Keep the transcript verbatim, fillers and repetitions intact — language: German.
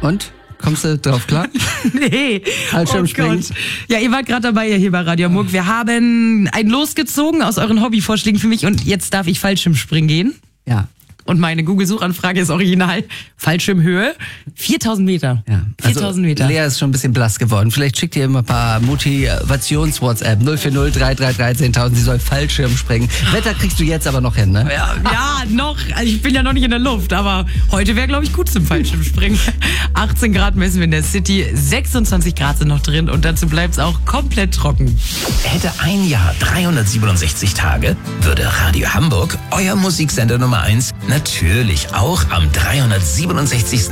Und? Kommst du drauf klar? Nee. Fallschirmspringen. Oh ja, ihr wart gerade dabei hier bei Radio Hamburg. Wir haben ein Los gezogen aus euren Hobbyvorschlägen für mich und jetzt darf ich Fallschirmspringen gehen. Ja. Und meine Google-Suchanfrage ist original. Fallschirmhöhe, viertausend Meter. Ja. viertausend also, Meter. Lea ist schon ein bisschen blass geworden. Vielleicht schickt ihr immer ein paar Motivations-WhatsApp. null vier null drei drei drei zehntausend. Sie soll Fallschirm springen. Wetter kriegst du jetzt aber noch hin, ne? Ja, ja, noch. Also ich bin ja noch nicht in der Luft, aber heute wäre, glaube ich, gut zum Fallschirmspringen. achtzehn Grad messen wir in der City, sechsundzwanzig Grad sind noch drin und dazu bleibt es auch komplett trocken. Hätte ein Jahr dreihundertsiebenundsechzig Tage, würde Radio Hamburg, euer Musiksender Nummer eins, natürlich auch am dreihundertsiebenundsechzigsten